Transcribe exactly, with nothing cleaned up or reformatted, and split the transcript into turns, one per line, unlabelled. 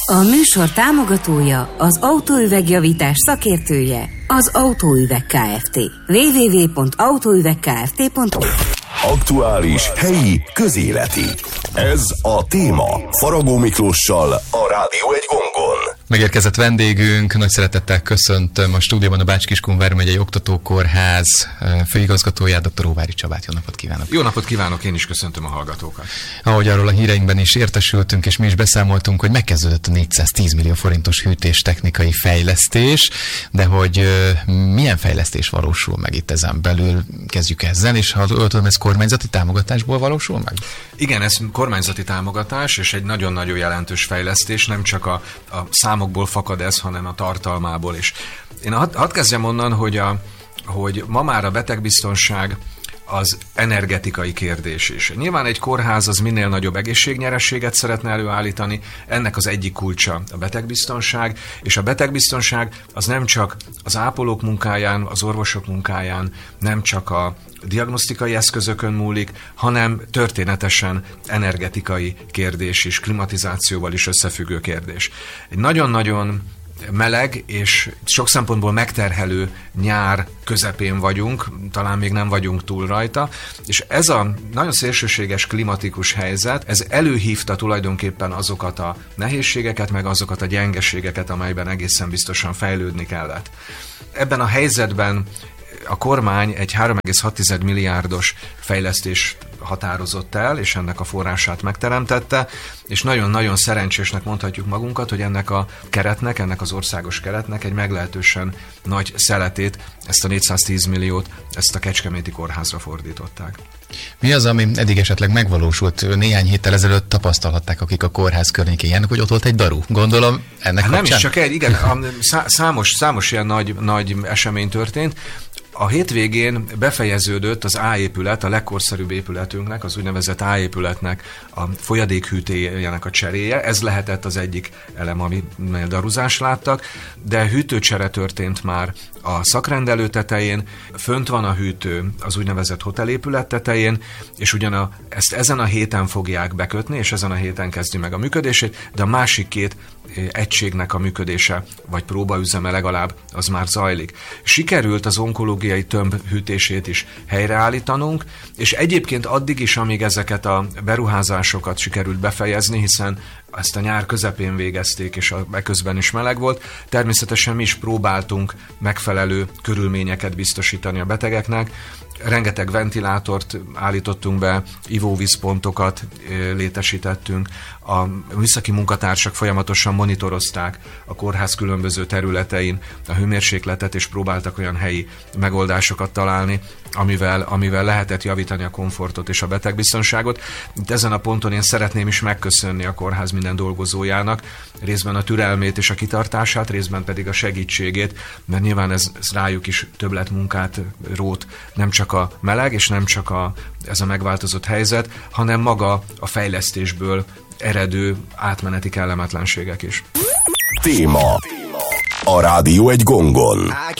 A műsor támogatója, az autóüvegjavítás szakértője, az Autóüveg Kft. double-u double-u double-u pont autóüvegkft pont hu.
Aktuális, helyi, közéleti. Ez a téma. Faragó Miklóssal, a Rádió egy gongon.
Megérkezett vendégünk, nagy szeretettel köszöntöm a stúdióban a Bács-Kiskun vármegyei Oktatókórház főigazgatóját, dr. Óváry Csabát. Jó napot kívánok!
Jó napot kívánok, én is köszöntöm a hallgatókat.
Ahogy arról a híreinkben is értesültünk, és mi is beszámoltunk, hogy megkezdődött a négyszáztíz millió forintos hűtéstechnikai fejlesztés, de hogy uh, milyen fejlesztés valósul meg itt ezen belül, kezdjük ezzel, és ha tudom, ez kormányzati támogatásból valósul meg?
Igen, ez kormányzati támogatás, és egy nagyon-nagyon jelentős fejlesztés, nem csak a, a számokból fakad ez, hanem a tartalmából is. Én hadd had kezdjem onnan, hogy, a, hogy ma már a betegbiztonság az energetikai kérdés is. Nyilván egy kórház az minél nagyobb egészségnyerességet szeretne előállítani, ennek az egyik kulcsa a betegbiztonság, és a betegbiztonság az nem csak az ápolók munkáján, az orvosok munkáján, nem csak a diagnosztikai eszközökön múlik, hanem történetesen energetikai kérdés is, klimatizációval is összefüggő kérdés. Egy nagyon-nagyon meleg és sok szempontból megterhelő nyár közepén vagyunk, talán még nem vagyunk túl rajta, és ez a nagyon szélsőséges klimatikus helyzet, ez előhívta tulajdonképpen azokat a nehézségeket, meg azokat a gyengeségeket, amelyben egészen biztosan fejlődni kellett. Ebben a helyzetben a kormány egy három egész hat milliárdos fejlesztést határozott el, és ennek a forrását megteremtette, és nagyon-nagyon szerencsésnek mondhatjuk magunkat, hogy ennek a keretnek, ennek az országos keretnek egy meglehetősen nagy szeletét, ezt a négyszáztíz milliót, ezt a Kecskeméti kórházra fordították.
Mi az, ami eddig esetleg megvalósult? Néhány héttel ezelőtt tapasztalhatták, akik a kórház környékén járnak, hogy ott volt egy daru. Gondolom, ennek
hát
kapcsán?
Nem is csak egy, igen, a, számos, számos ilyen nagy, nagy esemény történt. A hétvégén befejeződött az A épület, a legkorszerűbb épületünknek, az úgynevezett A épületnek a folyadékhűtőjének a cseréje. Ez lehetett az egyik elem, ami daruzást láttak, de hűtőcsere történt már a szakrendelő tetején, fönt van a hűtő az úgynevezett hotelépület tetején, és ugyan a, ezt ezen a héten fogják bekötni, és ezen a héten kezdi meg a működését, de a másik két egységnek a működése, vagy próbaüzeme legalább, az már zajlik. Sikerült az onkológiai tömb hűtését is helyreállítanunk, és egyébként addig is, amíg ezeket a beruházásokat sikerült befejezni, hiszen ezt a nyár közepén végezték, és a eközben is meleg volt, természetesen mi is próbáltunk megfelelő körülményeket biztosítani a betegeknek. Rengeteg ventilátort állítottunk be, ivóvízpontokat létesítettünk, a műszaki munkatársak folyamatosan monitorozták a kórház különböző területein a hőmérsékletet, és próbáltak olyan helyi megoldásokat találni, amivel, amivel lehetett javítani a komfortot és a betegbiztonságot. Itt ezen a ponton én szeretném is megköszönni a kórház minden dolgozójának, részben a türelmét és a kitartását, részben pedig a segítségét, mert nyilván ez, ez rájuk is többletmunkát rót, nem csak a meleg, és nem csak a, ez a megváltozott helyzet, hanem maga a fejlesztésből eredő átmeneti kellemetlenségek is.
Téma. A Rádió egy gongon.